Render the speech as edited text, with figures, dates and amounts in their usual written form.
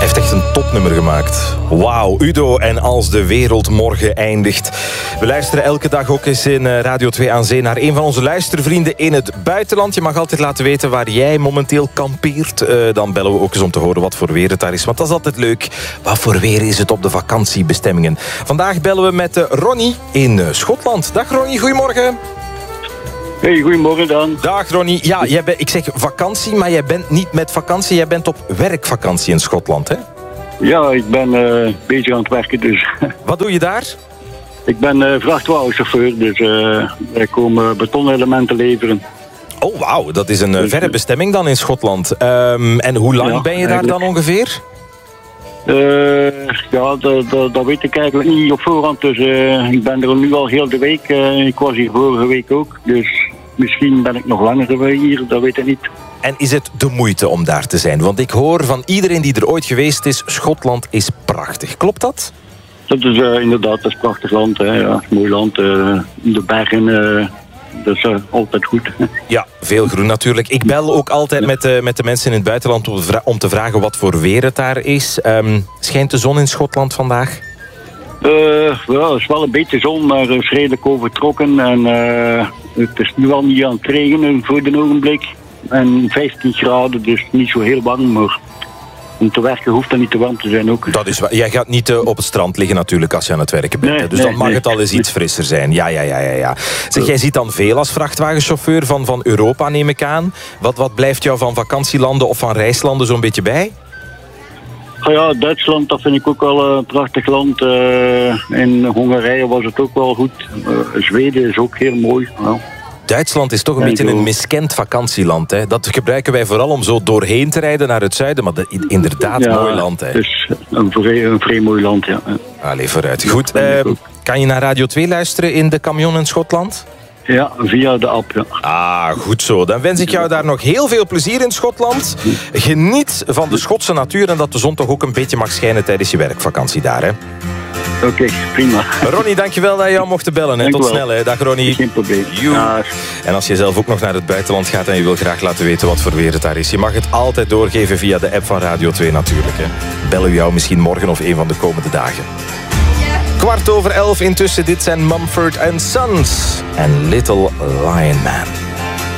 heeft echt een topnummer gemaakt. Wauw, Udo en Als de wereld morgen eindigt. We luisteren elke dag ook eens in Radio 2 aan Zee naar een van onze luistervrienden in het buitenland. Je mag altijd laten weten waar jij momenteel kampeert. Dan bellen we ook eens om te horen wat voor weer het daar is. Want dat is altijd leuk. Wat voor weer is het op de vakantiebestemmingen? Vandaag bellen we met Ronnie in Schotland. Dag Ronnie, goedemorgen. Hey, goedemorgen dan. Dag Ronnie. Ja, ik zeg vakantie, maar jij bent niet met vakantie. Jij bent op werkvakantie in Schotland, hè? Ja, ik ben bezig aan het werken, dus. Wat doe je daar? Ik ben vrachtwagenchauffeur, dus wij komen betonelementen leveren. Oh, wauw. Dat is een verre bestemming dan in Schotland. En hoe lang ben je daar dan ongeveer? Dat weet ik eigenlijk niet op voorhand. Dus ik ben er nu al heel de week. Ik was hier vorige week ook. Dus misschien ben ik nog langer hier, dat weet ik niet. En is het de moeite om daar te zijn? Want ik hoor van iedereen die er ooit geweest is, Schotland is prachtig. Klopt dat? Dat is inderdaad, dat is een prachtig land. Hè. Ja, mooi land. De bergen... Dat is altijd goed. Ja, veel groen natuurlijk. Ik bel ook altijd met de mensen in het buitenland om te vragen wat voor weer het daar is. Schijnt de zon in Schotland vandaag? Ja, het is wel een beetje zon, maar het is redelijk overtrokken. En het is nu al niet aan het regenen voor het ogenblik. En 15 graden, dus niet zo heel warm, maar... Om te werken hoeft dat niet te warm te zijn ook. Dat is waar. Jij gaat niet op het strand liggen natuurlijk als je aan het werken bent. Nee, dus dan mag het al eens iets frisser zijn. Ja. Zeg, jij ziet dan veel als vrachtwagenchauffeur van Europa, neem ik aan. Wat blijft jou van vakantielanden of van reislanden zo'n beetje bij? Ja, Duitsland, dat vind ik ook wel een prachtig land. In Hongarije was het ook wel goed. Zweden is ook heel mooi. Ja. Duitsland is toch een beetje een miskend vakantieland. Hè? Dat gebruiken wij vooral om zo doorheen te rijden naar het zuiden. Maar inderdaad, mooi land. Hè? Het is een vrij mooi land, ja. Allee, vooruit. Goed, kan je naar Radio 2 luisteren in de camion in Schotland? Ja, via de app, ja. Ah, goed zo. Dan wens ik jou daar nog heel veel plezier in Schotland. Geniet van de Schotse natuur en dat de zon toch ook een beetje mag schijnen tijdens je werkvakantie daar, hè? Oké, prima. Ronnie, dankjewel dat je jou mocht bellen. Hè. Tot snel, hè. Dag Ronnie. Geen probleem. En als je zelf ook nog naar het buitenland gaat en je wil graag laten weten wat voor weer het daar is, je mag het altijd doorgeven via de app van Radio 2 natuurlijk. Hè. Bellen we jou misschien morgen of een van de komende dagen. 11:15 intussen, dit zijn Mumford & Sons en Little Lion Man.